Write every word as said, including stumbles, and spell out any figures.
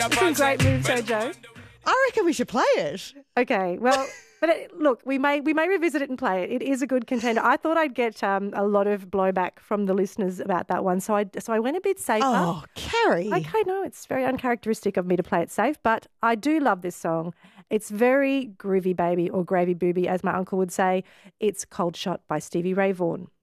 Great move, Jojo. I reckon we should play it. Okay, well, but it, look, we may we may revisit it and play it. It is a good contender. I thought I'd get um, a lot of blowback from the listeners about that one, so I so I went a bit safer. Oh, Carrie. Okay, no, it's very uncharacteristic of me to play it safe, but I do love this song. It's very groovy, baby, or gravy booby, as my uncle would say. It's Cold Shot by Stevie Ray Vaughan.